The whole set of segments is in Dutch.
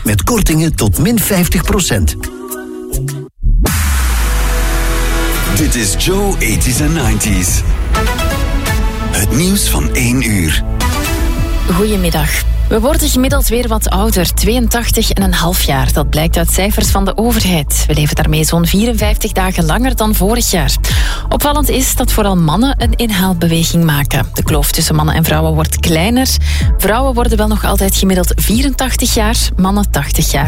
met kortingen tot min 50%. Dit is Joe 80s en 90s. Het nieuws van 1 uur. Goedemiddag. We worden gemiddeld weer wat ouder, 82,5 jaar. Dat blijkt uit cijfers van de overheid. We leven daarmee zo'n 54 dagen langer dan vorig jaar. Opvallend is dat vooral mannen een inhaalbeweging maken. De kloof tussen mannen en vrouwen wordt kleiner. Vrouwen worden wel nog altijd gemiddeld 84 jaar, mannen 80 jaar.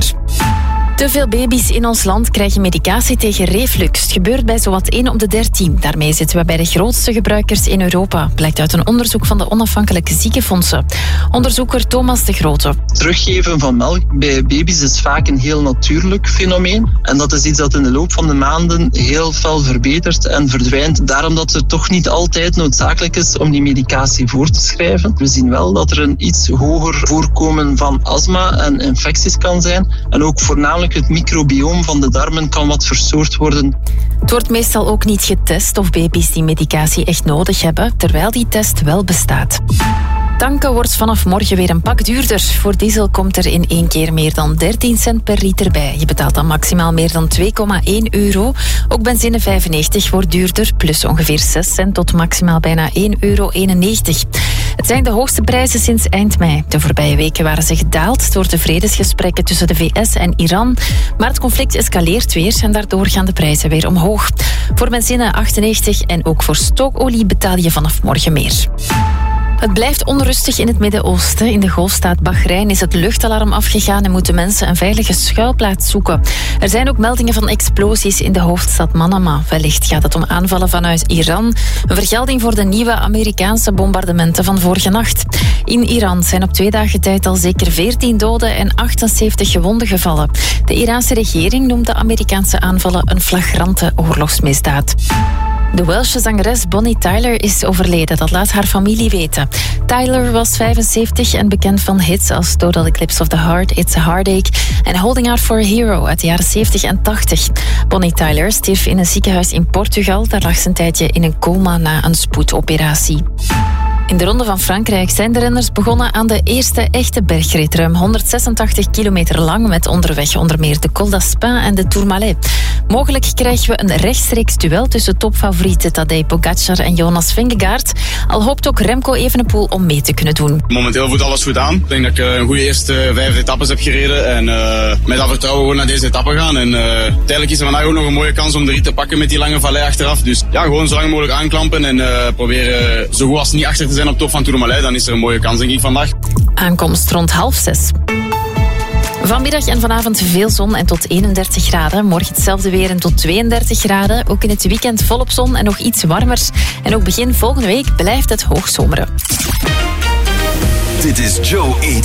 Te veel baby's in ons land krijgen medicatie tegen reflux. Het gebeurt bij zowat 1 op de 13. Daarmee zitten we bij de grootste gebruikers in Europa. Blijkt uit een onderzoek van de onafhankelijke ziekenfondsen. Onderzoeker Thomas de Grote. Teruggeven van melk bij baby's is vaak een heel natuurlijk fenomeen. En dat is iets dat in de loop van de maanden heel fel verbetert en verdwijnt. Daarom dat het toch niet altijd noodzakelijk is om die medicatie voor te schrijven. We zien wel dat er een iets hoger voorkomen van astma en infecties kan zijn. En ook voornamelijk het microbioom van de darmen kan wat verstoord worden. Het wordt meestal ook niet getest of baby's die medicatie echt nodig hebben, terwijl die test wel bestaat. Tanken wordt vanaf morgen weer een pak duurder. Voor diesel komt er in 1 keer meer dan 13 cent per liter bij. Je betaalt dan maximaal meer dan €2,1. Ook benzine 95 wordt duurder, plus ongeveer 6 cent tot maximaal bijna €1,91. Het zijn de hoogste prijzen sinds eind mei. De voorbije weken waren ze gedaald door de vredesgesprekken tussen de VS en Iran. Maar het conflict escaleert weer en daardoor gaan de prijzen weer omhoog. Voor benzine 98 en ook voor stookolie betaal je vanaf morgen meer. Het blijft onrustig in het Midden-Oosten. In de golfstaat Bahrein is het luchtalarm afgegaan en moeten mensen een veilige schuilplaats zoeken. Er zijn ook meldingen van explosies in de hoofdstad Manama. Wellicht gaat het om aanvallen vanuit Iran. Een vergelding voor de nieuwe Amerikaanse bombardementen van vorige nacht. In Iran zijn op 2 dagen tijd al zeker 14 doden en 78 gewonden gevallen. De Iraanse regering noemt de Amerikaanse aanvallen een flagrante oorlogsmisdaad. De Welsche zangeres Bonnie Tyler is overleden, dat laat haar familie weten. Tyler was 75 en bekend van hits als Total Eclipse of the Heart, It's a Heartache en Holding Out for a Hero uit de jaren 70 en 80. Bonnie Tyler stierf in een ziekenhuis in Portugal. Daar lag ze een tijdje in een coma na een spoedoperatie. In de Ronde van Frankrijk zijn de renners begonnen aan de eerste echte bergrit. Ruim 186 kilometer lang met onderweg onder meer de Col d'Aspin en de Tourmalet. Mogelijk krijgen we een rechtstreeks duel tussen topfavorieten Tadej Pogacar en Jonas Vingegaard. Al hoopt ook Remco Evenepoel om mee te kunnen doen. Momenteel voelt alles goed aan. Ik denk dat ik een goede eerste 5 etappes heb gereden. En met dat vertrouwen gewoon naar deze etappe gaan. En tijdelijk is er vandaag ook nog een mooie kans om de rit te pakken met die lange vallei achteraf. Dus ja, gewoon zo lang mogelijk aanklampen en proberen zo goed als niet achter te zijn op top van Tourmalet. Dan is er een mooie kans denk ik vandaag. Aankomst rond 5:30. Vanmiddag en vanavond veel zon en tot 31 graden. Morgen hetzelfde weer en tot 32 graden. Ook in het weekend volop zon en nog iets warmer. En ook begin volgende week blijft het hoogzomeren. Dit is Joe 80s